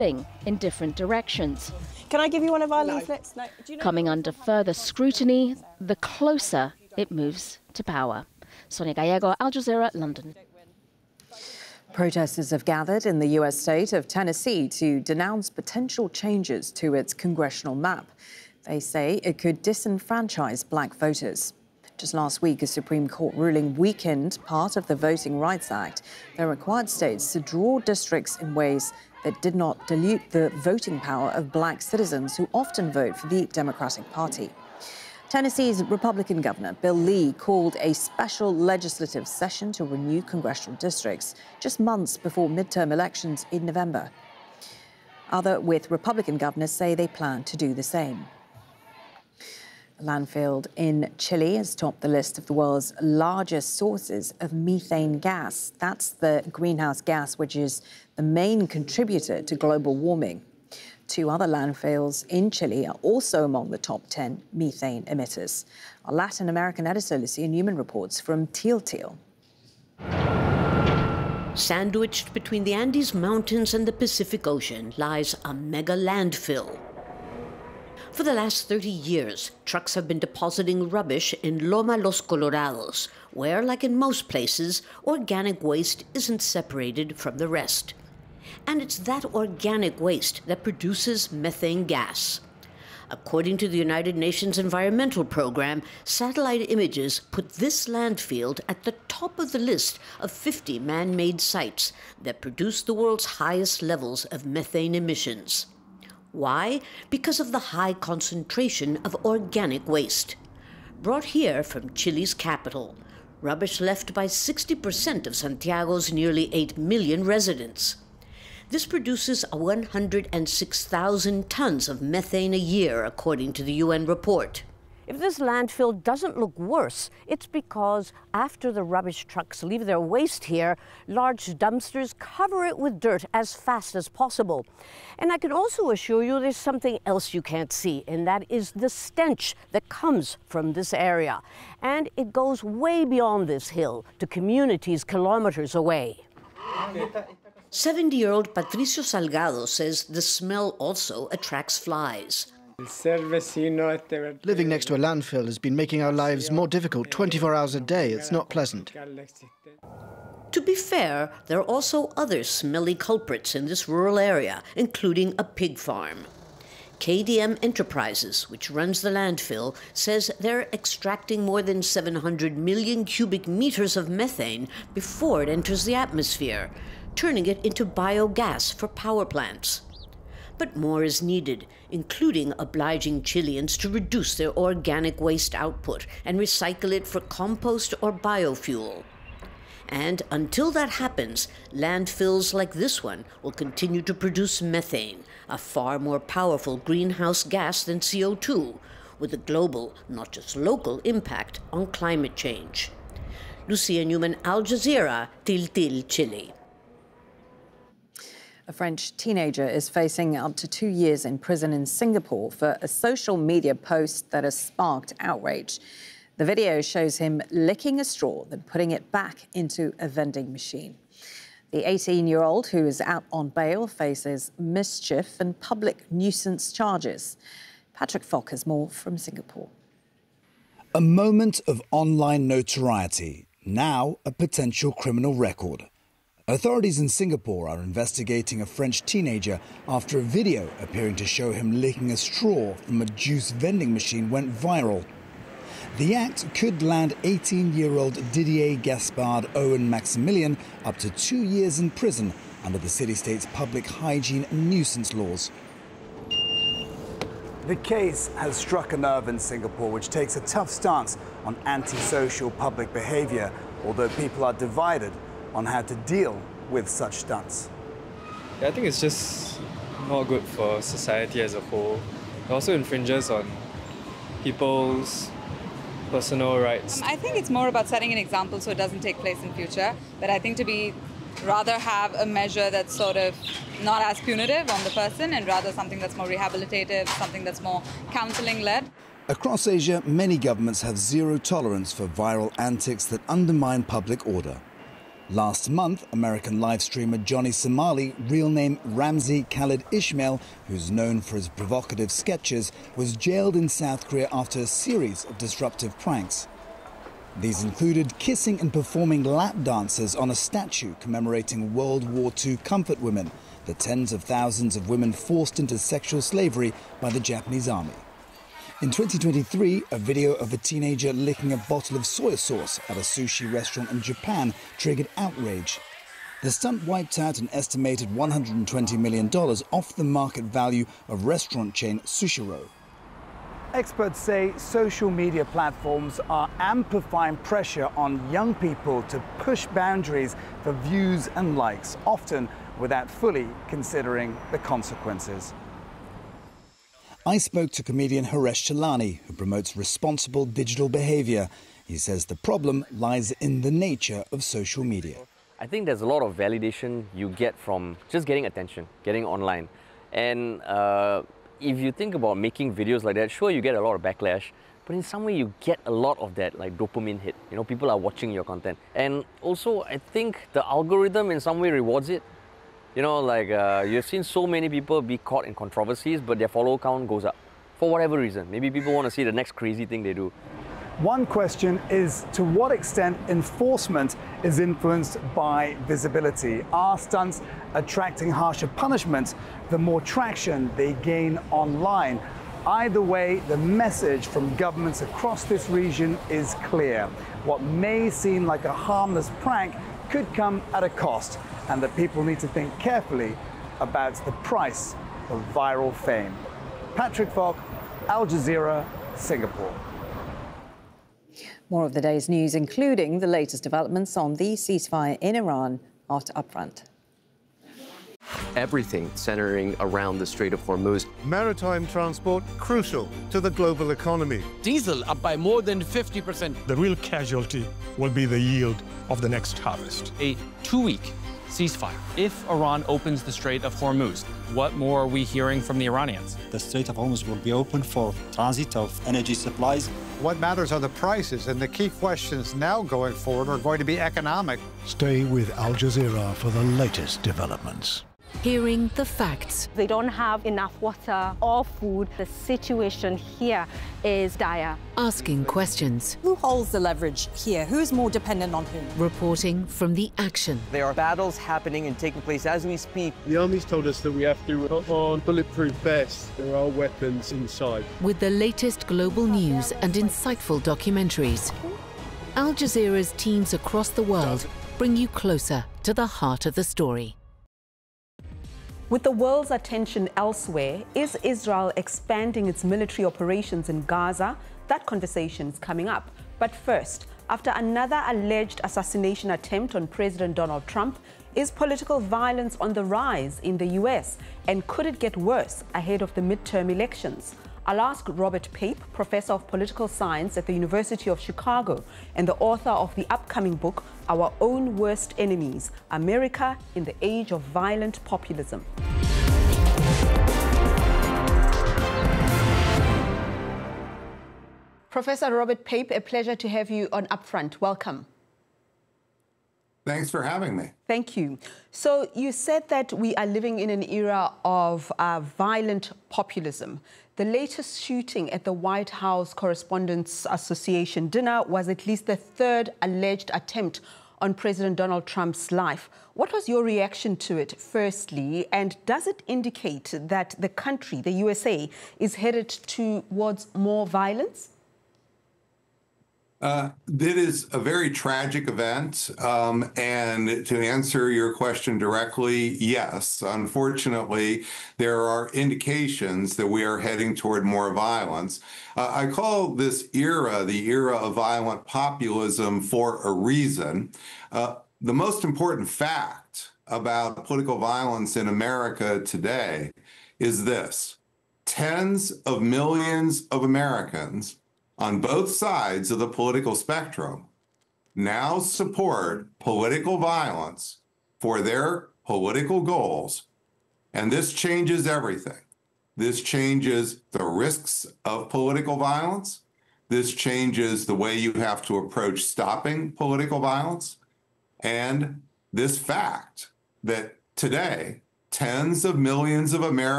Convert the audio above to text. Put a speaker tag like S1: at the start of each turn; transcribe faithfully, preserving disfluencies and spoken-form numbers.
S1: in different directions.
S2: Can I give you one of our no. leaflets? No. Do you know
S1: Coming under further scrutiny, the closer it moves to power. Sonia Gallego, Al Jazeera, London.
S3: Protesters have gathered in the U S state of Tennessee to denounce potential changes to its congressional map. They say it could disenfranchise black voters. Just last week, a Supreme Court ruling weakened part of the Voting Rights Act that required states to draw districts in ways that did not dilute the voting power of black citizens who often vote for the Democratic Party. Tennessee's Republican Governor Bill Lee called a special legislative session to renew congressional districts just months before midterm elections in November. Other with Republican governors say they plan to do the same. A landfill in Chile has topped the list of the world's largest sources of methane gas. That's the greenhouse gas which is the main contributor to global warming. Two other landfills in Chile are also among the top ten methane emitters. Our Latin American editor, Lucia Newman, reports from Til Til.
S4: Sandwiched between the Andes Mountains and the Pacific Ocean lies a mega landfill. For the last thirty years, trucks have been depositing rubbish in Loma Los Colorados, where, like in most places, organic waste isn't separated from the rest. And it's that organic waste that produces methane gas. According to the United Nations Environmental Program, satellite images put this landfill at the top of the list of fifty man-made sites that produce the world's highest levels of methane emissions. Why? Because of the high concentration of organic waste. Brought here from Chile's capital, rubbish left by sixty percent of Santiago's nearly eight million residents. This produces one hundred six thousand tons of methane a year, according to the U N report.
S5: If this landfill doesn't look worse, it's because after the rubbish trucks leave their waste here, large dumpsters cover it with dirt as fast as possible. And I can also assure you there's something else you can't see, and that is the stench that comes from this area. And it goes way beyond this hill to communities kilometers away.
S4: seventy-year-old Patricio Salgado says the smell also attracts flies.
S6: Living next to a landfill has been making our lives more difficult twenty-four hours a day. It's not pleasant.
S4: To be fair, there are also other smelly culprits in this rural area, including a pig farm. K D M Enterprises, which runs the landfill, says they're extracting more than seven hundred million cubic meters of methane before it enters the atmosphere, turning it into biogas for power plants. But more is needed, including obliging Chileans to reduce their organic waste output and recycle it for compost or biofuel. And until that happens, landfills like this one will continue to produce methane, a far more powerful greenhouse gas than C O two, with a global, not just local, impact on climate change. Lucia Newman, Al Jazeera, Til Til, Chile.
S3: A French teenager is facing up to two years in prison in Singapore for a social media post that has sparked outrage. The video shows him licking a straw, then putting it back into a vending machine. The eighteen-year-old, who is out on bail, faces mischief and public nuisance charges. Patrick Falk has more from Singapore.
S7: A moment of online notoriety, now a potential criminal record. Authorities in Singapore are investigating a French teenager after a video appearing to show him licking a straw from a juice vending machine went viral. The act could land eighteen-year-old Didier Gaspard Owen Maximilian up to two years in prison under the city-state's public hygiene and nuisance laws. The case has struck a nerve in Singapore, which takes a tough stance on antisocial public behavior, although people are divided on how to deal with such stunts.
S8: Yeah, I think it's just not good for society as a whole. It also infringes on people's personal rights.
S9: I think it's more about setting an example so it doesn't take place in future. But I think to be rather have a measure that's sort of not as punitive on the person and rather something that's more rehabilitative, something that's more counselling-led.
S7: Across Asia, many governments have zero tolerance for viral antics that undermine public order. Last month, American live streamer Johnny Somali, real name Ramzi Khalid Ismail, who's known for his provocative sketches, was jailed in South Korea after a series of disruptive pranks. These included kissing and performing lap dances on a statue commemorating World War Two comfort women, the tens of thousands of women forced into sexual slavery by the Japanese army. In twenty twenty-three, a video of a teenager licking a bottle of soy sauce at a sushi restaurant in Japan triggered outrage. The stunt wiped out an estimated one hundred twenty million dollars off the market value of restaurant chain Sushiro.
S10: Experts say social media platforms are amplifying pressure on young people to push boundaries for views and likes, often without fully considering the consequences.
S7: I spoke to comedian Haresh Chalani, who promotes responsible digital behavior. He says the problem lies in the nature of social media.
S11: I think there's a lot of validation you get from just getting attention, getting online. And uh, if you think about making videos like that, sure, you get a lot of backlash, but in some way you get a lot of that like dopamine hit. You know, people are watching your content. And also, I think the algorithm in some way rewards it. You know, like uh, you've seen so many people be caught in controversies, but their follower count goes up for whatever reason. Maybe people want to see the next crazy thing they do.
S10: One question is to what extent enforcement is influenced by visibility. Are stunts attracting harsher punishments the more traction they gain online? Either way, the message from governments across this region is clear. What may seem like a harmless prank could come at a cost, and that people need to think carefully about the price of viral fame. Patrick Falk, Al Jazeera, Singapore.
S3: More of the day's news, including the latest developments on the ceasefire in Iran after Upfront.
S12: Everything centering around the Strait of Hormuz.
S13: Maritime transport crucial to the global economy.
S14: Diesel up by more than fifty percent.
S15: The real casualty will be the yield of the next harvest.
S14: A two-week ceasefire. If Iran opens the Strait of Hormuz, what more are we hearing from the Iranians?
S16: The Strait of Hormuz will be open for transit of energy supplies.
S13: What matters are the prices, and the key questions now going forward are going to be economic.
S17: Stay with Al Jazeera for the latest developments.
S18: Hearing the facts.
S2: They don't have enough water or food. The situation here is dire.
S18: Asking questions.
S19: Who holds the leverage here? Who's more dependent on whom?
S18: Reporting from the action.
S20: There are battles happening and taking place as we speak.
S21: The army's told us that we have to put on bulletproof vests. There are weapons inside.
S18: With the latest global news and insightful documentaries, Al Jazeera's teams across the world bring you closer to the heart of the story.
S22: With the world's attention elsewhere, is Israel expanding its military operations in Gaza? That conversation is coming up. But first, after another alleged assassination attempt on President Donald Trump, is political violence on the rise in the U S? And could it get worse ahead of the midterm elections? I'll ask Robert Pape, professor of political science at the University of Chicago and the author of the upcoming book, Our Own Worst Enemies, America in the Age of Violent Populism. Professor Robert Pape, a pleasure to have you on Upfront. Welcome.
S23: Thanks for having me.
S22: Thank you. So you said that we are living in an era of uh, violent populism. The latest shooting at the White House Correspondents Association dinner was at least the third alleged attempt on President Donald Trump's life. What was your reaction to it, firstly? And does it indicate that the country, the U S A, is headed towards more violence?
S23: Uh, it is a very tragic event, um, and to answer your question directly, yes. Unfortunately, there are indications that we are heading toward more violence. Uh, I call this era the era of violent populism for a reason. Uh, the most important fact about political violence in America today is this: tens of millions of Americans on both sides of the political spectrum now support political violence for their political goals. And this changes everything. This changes the risks of political violence. This changes the way you have to approach stopping political violence. And this fact that today, tens of millions of Americans